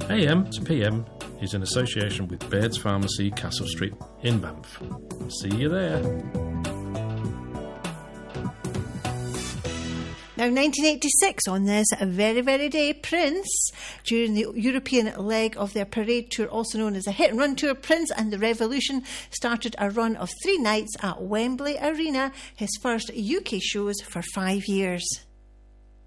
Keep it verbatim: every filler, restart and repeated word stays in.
A M to P M is in association with Baird's Pharmacy, Castle Street in Banff. See you there. Now, nineteen eighty-six, on this very, very day, Prince, during the European leg of their parade tour, also known as a hit and run tour, Prince and the Revolution, started a run of three nights at Wembley Arena, his first U K shows for five years.